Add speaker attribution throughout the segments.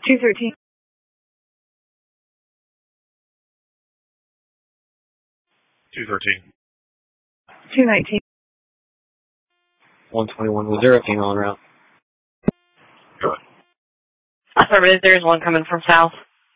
Speaker 1: 213.
Speaker 2: 213.
Speaker 1: 219.
Speaker 3: 121. Was there a female en route?
Speaker 4: Affirmative, there's one coming from south.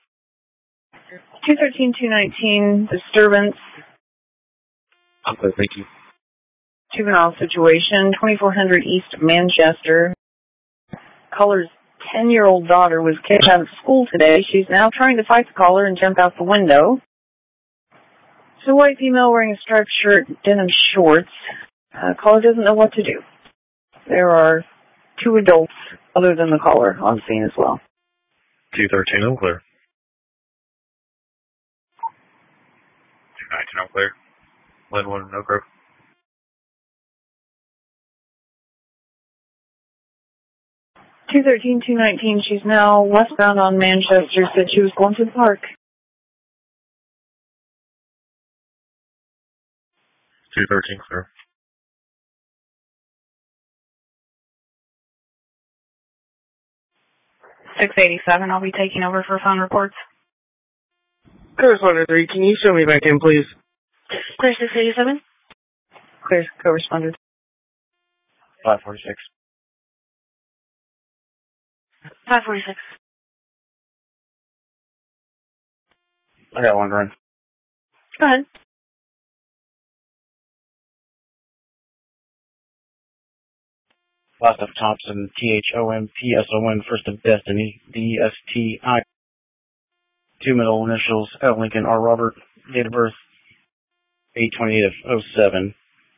Speaker 1: 213, 219, disturbance.
Speaker 3: I'm clear, thank you.
Speaker 1: Juvenile situation, 2400 East Manchester. Caller's 10-year-old daughter was kicked out of school today. She's now trying to fight the caller and jump out the window. It's a white female wearing a striped shirt, denim shorts. Caller doesn't know what to do. There are 2 adults other than the caller on scene as well.
Speaker 2: 213, I'm clear. 219, I'm clear. Lynn 1, no crow.
Speaker 1: 213, 219, she's now westbound on Manchester, said she was going to the park.
Speaker 2: 213, clear.
Speaker 4: 687, I'll be taking over for phone reports.
Speaker 5: Correspondent 3, can you show me back in, please?
Speaker 4: Clear 687.
Speaker 1: Clear, co-responded.
Speaker 3: 546.
Speaker 4: 546.
Speaker 3: I got one run.
Speaker 4: Go ahead.
Speaker 3: Last of Thompson, THOMPSON, first of Destiny, DSTI. 2 middle initials, L. Lincoln, R. Robert, date of birth, 8/28/07.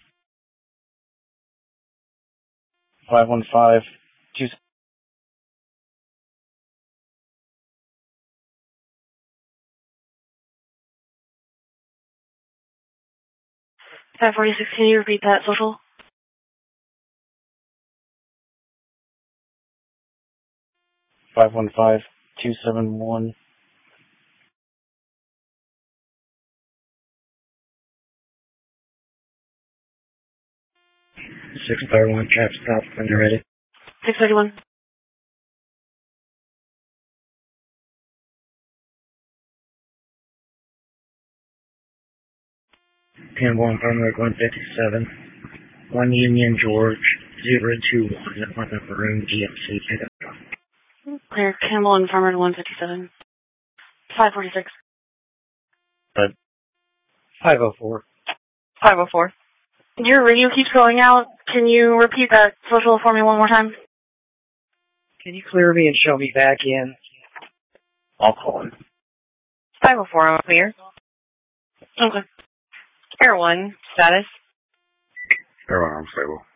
Speaker 3: 515 2.
Speaker 4: 546, can you repeat that, social?
Speaker 3: 515 271. 631, trap stop, when you're ready.
Speaker 4: 631.
Speaker 3: 10-1, Farmwork 157. 1 Union George, 021, apartment room, GMC, pickup truck.
Speaker 4: Clear, Campbell and Farmer 157. 546.
Speaker 3: 504.
Speaker 4: 504. Your radio keeps going out. Can you repeat that social for me one more time?
Speaker 5: Can you clear me and show me back in?
Speaker 3: I'll call him.
Speaker 4: 504, I'm clear. Okay. Air 1, status.
Speaker 2: Air 1, I'm stable.